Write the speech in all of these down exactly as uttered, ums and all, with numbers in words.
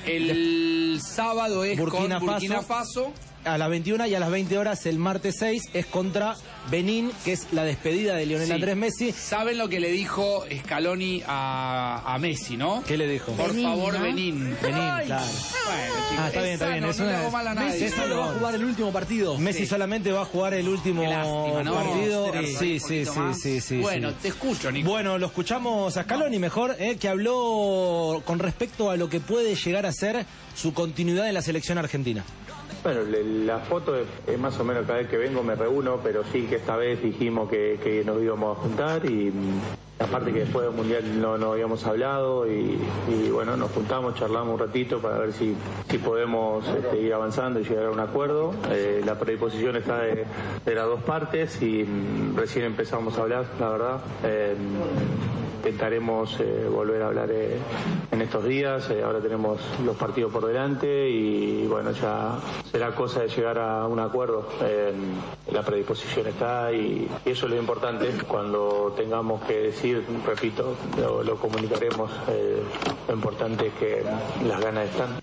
El sábado es Burkina con Burkina Faso. Faso. A las veintiuna y a las veinte horas el martes seis es contra Benín, que es la despedida de Lionel Sí. Andrés Messi. ¿Saben lo que le dijo Scaloni a, a Messi, no? ¿Qué le dijo? Por Benín, favor, ¿no? Benín. Benín, Ay. claro. Bueno, chicos, Ah, está bien, está es bien, sano, es no una- le hago mal a nadie. Messi solo va a jugar el último partido. Messi Sí. solamente va a jugar el último Qué lástima, ¿no? partido. Tener Sí, un sí, poquito sí, más. sí, sí. Bueno, sí. te escucho, Nico. Bueno, lo escuchamos a Scaloni mejor, eh, que habló con respecto a lo que puede llegar a ser su continuidad en la selección argentina. Bueno, le- la foto es, es más o menos cada vez que vengo me reúno, pero sí que esta vez dijimos que, que nos íbamos a juntar y mm, aparte que después del Mundial no, no habíamos hablado y, y bueno, nos juntamos, charlamos un ratito para ver si, si podemos este, ir avanzando y llegar a un acuerdo. Eh, la predisposición está de, de las dos partes y mm, recién empezamos a hablar, la verdad. Eh, Intentaremos eh, volver a hablar eh, en estos días, eh, ahora tenemos los partidos por delante y bueno, ya será cosa de llegar a un acuerdo. Eh, la predisposición está y, y eso es lo importante. Cuando tengamos que decir, repito, lo, lo comunicaremos. Eh, lo importante es que las ganas están.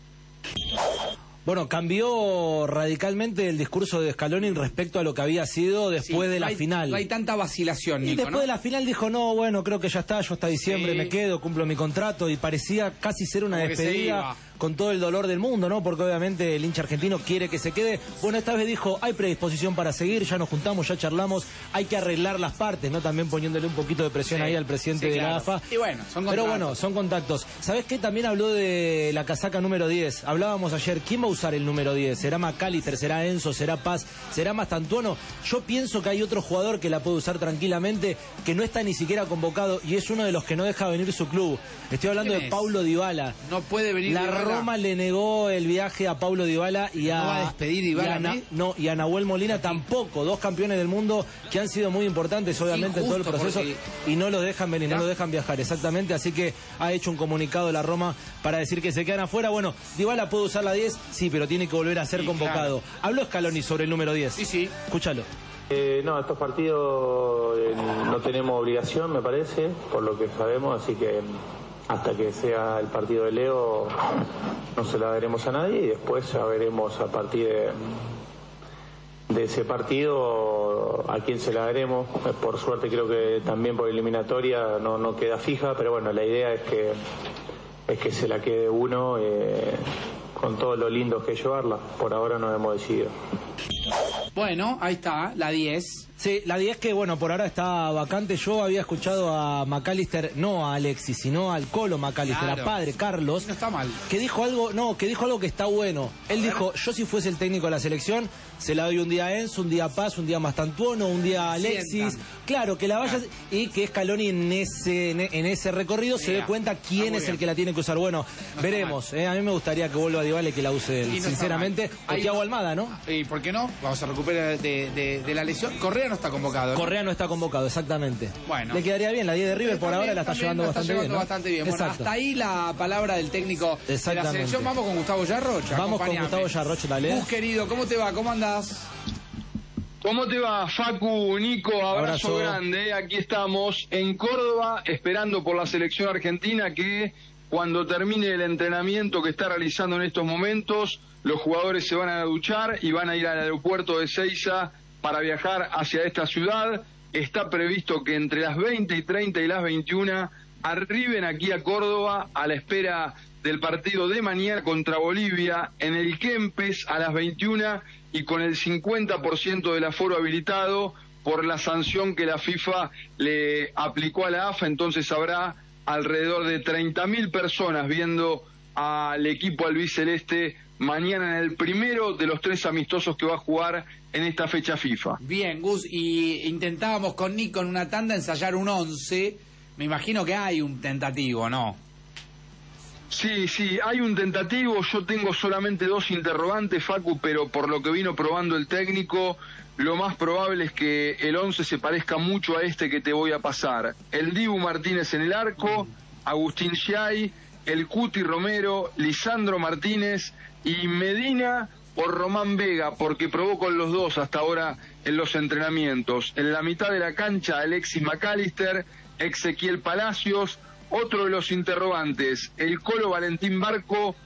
Bueno, cambió radicalmente el discurso de Scaloni respecto a lo que había sido después Sí, de la no hay, final. No hay tanta vacilación, Y Nico, después ¿no? de la final dijo, no, bueno, creo que ya está, yo hasta diciembre Sí. me quedo, cumplo mi contrato, y parecía casi ser una Como que se despedida iba. con todo el dolor del mundo, ¿no? Porque obviamente el hincha argentino quiere que se quede. Bueno, esta vez dijo, hay predisposición para seguir, ya nos juntamos, ya charlamos, hay que arreglar las partes, ¿no? También poniéndole un poquito de presión Sí, ahí al presidente sí, de la claro. AFA. Y bueno, son Pero contratos. bueno, son contactos. ¿Sabés qué? También habló de la casaca número diez. Hablábamos ayer, ¿quién va a usar el número diez? ¿Será McAllister? ¿Será Enzo? ¿Será Paz? ¿Será Mastantuono? Yo pienso que hay otro jugador que la puede usar tranquilamente, que no está ni siquiera convocado y es uno de los que no deja venir su club. Estoy hablando ¿Quién de es? Paulo Dybala. No puede venir La Dybala. Roma le negó el viaje a Paulo Dybala y a, ¿No va a despedir Dybala, y a Na- ¿eh? no, y a Nahuel Molina tampoco, dos campeones del mundo que han sido muy importantes obviamente en todo el Injusto, proceso porque- y no los dejan venir, no ¿Ya? los dejan viajar, exactamente, así que ha hecho un comunicado la Roma para decir que se quedan afuera. Bueno, Dybala puede usar la diez, sí, pero tiene que volver a ser Sí, convocado. Habló Scaloni sobre el número diez. Sí, sí. Escúchalo. Eh, no, estos partidos eh, no tenemos obligación, me parece, por lo que sabemos, así que mm, hasta que sea el partido de Leo no se la daremos a nadie y después ya veremos a partir de, de ese partido a quién se la daremos. Eh, Por suerte creo que también por eliminatoria no, no queda fija, pero bueno, la idea es que, es que se la quede uno eh, con todo lo lindo que es llevarla. Por ahora no hemos decidido. Bueno, ahí está, la diez. Sí, la diez que, bueno, por ahora está vacante. Yo había escuchado a McAllister, no a Alexis, sino al Colo McAllister, Claro. a padre Carlos, No está mal. que dijo algo, no, que dijo algo que está bueno. Él dijo, yo si fuese el técnico de la selección, se la doy un día a Enzo, un día a Paz, un día a Mastantuono, un día a Alexis. Sientan. Claro, que la vaya y que Scaloni en ese en, en ese recorrido se Mira, dé cuenta está quién muy es el bien. que la tiene que usar. Bueno, está veremos. Eh, a mí me gustaría que vuelva a Dybala y que la use él, Y no está sinceramente. mal. O Ahí- Thiago Almada, ¿no? ¿Y por qué no? Vamos a recuperar de, de, de la lesión. Correa no está convocado, ¿no? Correa no está convocado, exactamente. Bueno. Le quedaría bien, la diez de River por También- ahora la está también llevando la está bastante llevando bien. ¿no? bastante bien. Bueno, Exacto. hasta ahí la palabra del técnico de la Exactamente. selección. Vamos con Gustavo Yarrocha. Vamos con acompañame. Gustavo Yarrocha, dale. Gus, querido, ¿cómo te va? ¿Cómo andás? ¿Cómo te va, Facu, Nico? Abrazo, Abrazo. grande. Aquí estamos en Córdoba esperando por la selección argentina que cuando termine el entrenamiento que está realizando en estos momentos, los jugadores se van a duchar y van a ir al aeropuerto de Ezeiza para viajar hacia esta ciudad. Está previsto que entre las veinte y treinta y las veintiuna arriben aquí a Córdoba a la espera del partido de mañana contra Bolivia en el Kempes a las veintiuna y con el cincuenta por ciento del aforo habilitado por la sanción que la FIFA le aplicó a la A F A. Entonces habrá alrededor de treinta mil personas viendo al equipo albiceleste mañana en el primero de los tres amistosos que va a jugar en esta fecha FIFA. Bien, Gus, y intentábamos con Nico en una tanda ensayar un once. Me imagino que hay un tentativo, ¿no? Sí, sí, hay un tentativo, yo tengo solamente dos interrogantes, Facu, pero por lo que vino probando el técnico, lo más probable es que el once se parezca mucho a este que te voy a pasar. El Dibu Martínez en el arco, Agustín Giai, el Cuti Romero, Lisandro Martínez y Medina por Román Vega, porque probó con los dos hasta ahora en los entrenamientos. En la mitad de la cancha, Alexis McAllister, Ezequiel Palacios. Otro de los interrogantes, el Colo Valentín Barco